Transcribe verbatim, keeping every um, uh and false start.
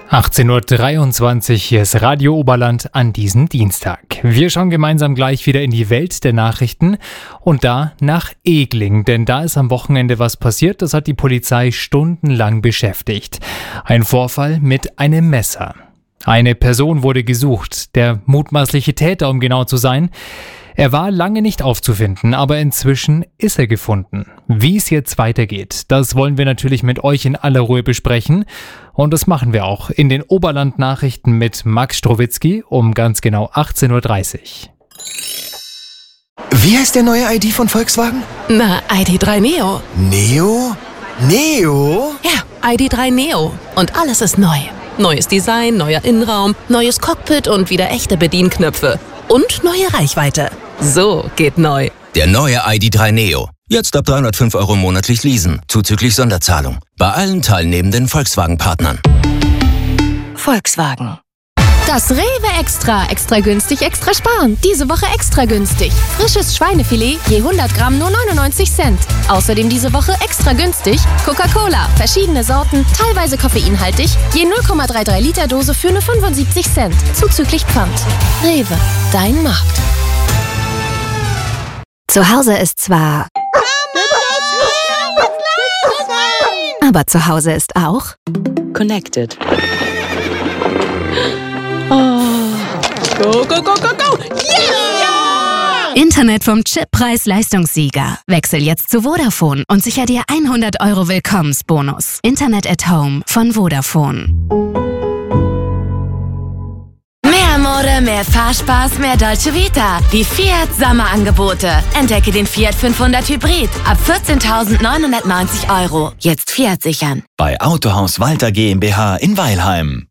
achtzehn Uhr dreiundzwanzig, hier ist Radio Oberland an diesem Dienstag. Wir schauen gemeinsam gleich wieder in die Welt der Nachrichten und da nach Egling, denn da ist am Wochenende was passiert, das hat die Polizei stundenlang beschäftigt. Ein Vorfall mit einem Messer. Eine Person wurde gesucht, der mutmaßliche Täter, um genau zu sein. Er war lange nicht aufzufinden, aber inzwischen ist er gefunden. Wie es jetzt weitergeht, das wollen wir natürlich mit euch in aller Ruhe besprechen. Und das machen wir auch in den Oberland-Nachrichten mit Max Strowitzki um ganz genau achtzehn Uhr dreißig. Wie heißt der neue I D von Volkswagen? Na, I D drei Neo. Neo? Neo? Ja, I D drei Neo. Und alles ist neu. Neues Design, neuer Innenraum, neues Cockpit und wieder echte Bedienknöpfe. Und neue Reichweite. So geht neu. Der neue I D drei Neo. Jetzt ab dreihundertfünf Euro monatlich leasen, zuzüglich Sonderzahlung. Bei allen teilnehmenden Volkswagen-Partnern. Volkswagen. Das Rewe Extra. Extra günstig, extra sparen. Diese Woche extra günstig. Frisches Schweinefilet, je hundert Gramm nur neunundneunzig Cent. Außerdem diese Woche extra günstig Coca-Cola. Verschiedene Sorten, teilweise koffeinhaltig. Je null Komma dreiunddreißig Liter Dose für nur fünfundsiebzig Cent. Zuzüglich Pfand. Rewe, dein Markt. Zu Hause ist zwar... Aber zu Hause ist auch... Connected. Oh. Go, go, go, go, go! Yeah! Internet vom Chip Preis-Leistungssieger. Wechsel jetzt zu Vodafone und sicher dir hundert Euro Willkommensbonus. Internet at Home von Vodafone. Mehr Mode, mehr Fahrspaß, mehr Dolce Vita. Die Fiat Sommerangebote. Entdecke den Fiat fünfhundert Hybrid ab vierzehntausendneunhundertneunzig Euro. Jetzt Fiat sichern. Bei Autohaus Walter GmbH in Weilheim.